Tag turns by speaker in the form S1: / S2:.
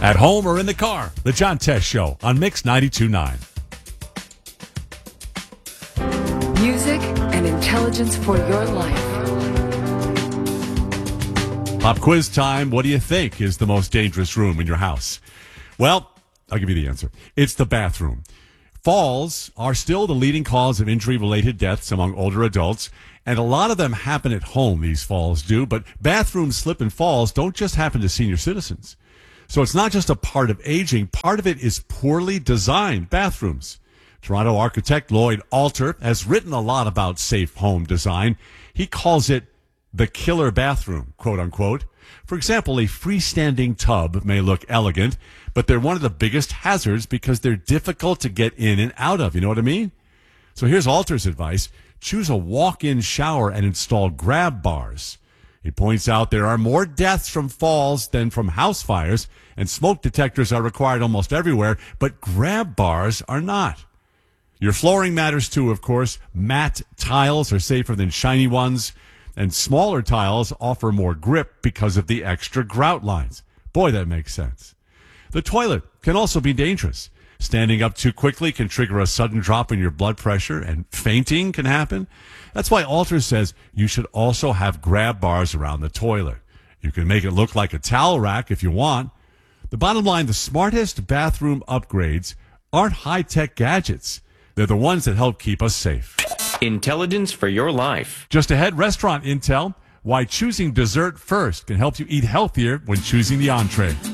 S1: At home or in the car, The John Test Show on Mix 92.9.
S2: Music and intelligence for your life.
S1: Pop quiz time. What do you think is the most dangerous room in your house? Well, I'll give you the answer. It's the bathroom. Falls are still the leading cause of injury-related deaths among older adults, and a lot of them happen at home, these falls do, but bathroom slip and falls don't just happen to senior citizens. So it's not just a part of aging. Part of it is poorly designed bathrooms. Toronto architect Lloyd Alter has written a lot about safe home design. He calls it the killer bathroom, quote unquote. For example, a freestanding tub may look elegant, but they're one of the biggest hazards because they're difficult to get in and out of. You know what I mean? So here's Alter's advice. Choose a walk-in shower and install grab bars. He points out there are more deaths from falls than from house fires, and smoke detectors are required almost everywhere, but grab bars are not. Your flooring matters too, of course. Matte tiles are safer than shiny ones, and smaller tiles offer more grip because of the extra grout lines. Boy, that makes sense. The toilet can also be dangerous. Standing up too quickly can trigger a sudden drop in your blood pressure, and fainting can happen. That's why Alter says you should also have grab bars around the toilet. You can make it look like a towel rack if you want. The bottom line, the smartest bathroom upgrades aren't high-tech gadgets. They're the ones that help keep us safe.
S3: Intelligence for your life.
S1: Just ahead, restaurant intel. Why choosing dessert first can help you eat healthier when choosing the entree.